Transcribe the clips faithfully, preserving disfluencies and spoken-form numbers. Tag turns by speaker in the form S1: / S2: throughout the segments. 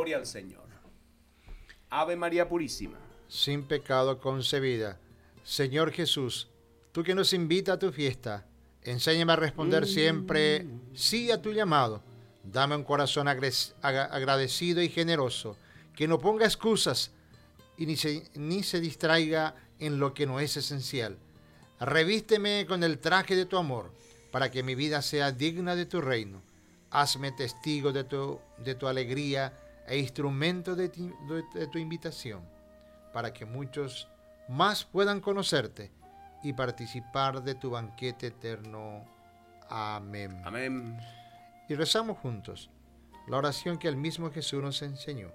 S1: Gloria al Señor. Ave María Purísima,
S2: sin pecado concebida. Señor Jesús, tú que nos invitas a tu fiesta, enséñame a responder mm. siempre sí a tu llamado. Dame un corazón agradecido y generoso, que no ponga excusas y ni se, ni se distraiga en lo que no es esencial. Revísteme con el traje de tu amor, para que mi vida sea digna de tu reino. Hazme testigo de tu, de tu alegría e instrumento de, ti, de, de tu invitación, para que muchos más puedan conocerte y participar de tu banquete eterno. Amén.
S1: Amén.
S2: Y rezamos juntos la oración que el mismo Jesús nos enseñó.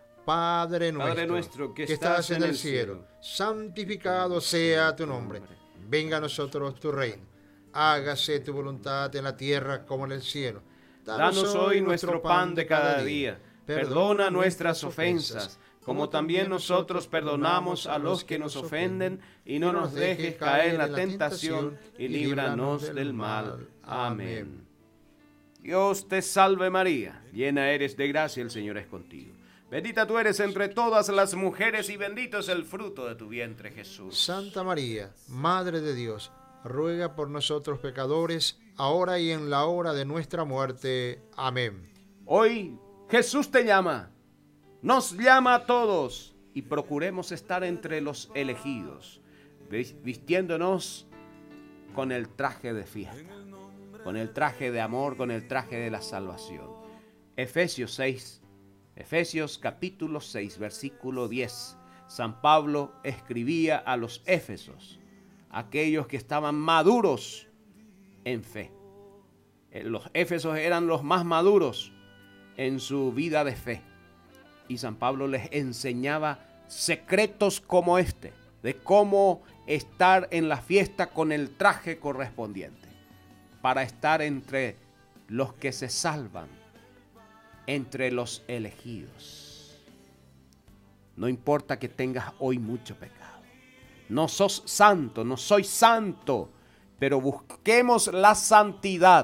S2: Padre nuestro,
S1: Padre nuestro que,
S2: que estás en el cielo, cielo santificado sea tu nombre. Venga a nosotros tu reino. Hágase tu voluntad en la tierra como en el cielo.
S1: Danos, Danos hoy nuestro pan de cada día. Perdona nuestras ofensas, como también nosotros perdonamos a los que nos ofenden, y no nos dejes caer en la tentación, y líbranos del mal. Amén. Dios te salve María, llena eres de gracia, el Señor es contigo. Bendita tú eres entre todas las mujeres, y bendito es el fruto de tu vientre, Jesús.
S2: Santa María, Madre de Dios, ruega por nosotros pecadores, ahora y en la hora de nuestra muerte. Amén.
S1: Hoy Jesús te llama, nos llama a todos, y procuremos estar entre los elegidos, vistiéndonos con el traje de fiesta, con el traje de amor, con el traje de la salvación. Efesios seis, Efesios capítulo seis, versículo diez. San Pablo escribía a los éfesos, aquellos que estaban maduros en fe. Los éfesos eran los más maduros en su vida de fe. Y San Pablo les enseñaba secretos como este, de cómo estar en la fiesta con el traje correspondiente, para estar entre los que se salvan, entre los elegidos. No importa que tengas hoy mucho pecado. No sos santo, no soy santo, pero busquemos la santidad.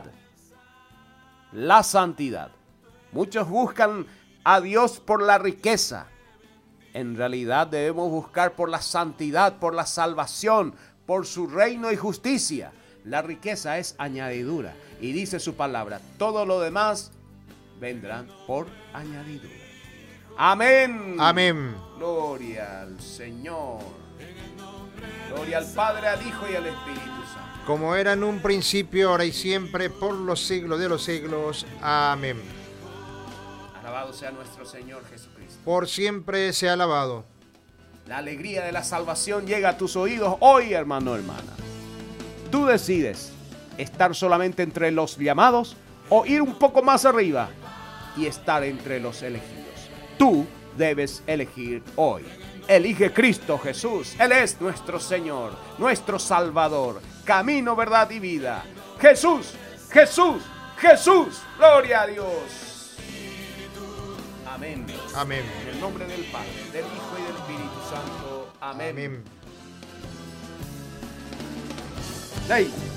S1: La santidad. Muchos buscan a Dios por la riqueza. En realidad debemos buscar por la santidad, por la salvación, por su reino y justicia. La riqueza es añadidura. Y dice su palabra, todo lo demás vendrán por añadidura. Amén.
S2: Amén.
S1: Gloria al Señor. Gloria al Padre, al Hijo y al Espíritu Santo.
S2: Como era en un principio, ahora y siempre, por los siglos de los siglos. Amén.
S1: Alabado sea nuestro Señor Jesucristo.
S2: Por siempre sea alabado.
S1: La alegría de la salvación llega a tus oídos hoy, hermano, hermana. Tú decides estar solamente entre los llamados o ir un poco más arriba y estar entre los elegidos. Tú debes elegir hoy. Elige Cristo Jesús. Él es nuestro Señor, nuestro Salvador, camino, verdad y vida. Jesús, Jesús, Jesús. Gloria a Dios. Amén.
S2: Amén.
S1: En el nombre del Padre, del Hijo y del Espíritu Santo. Amén.
S2: Amén.
S1: Hey.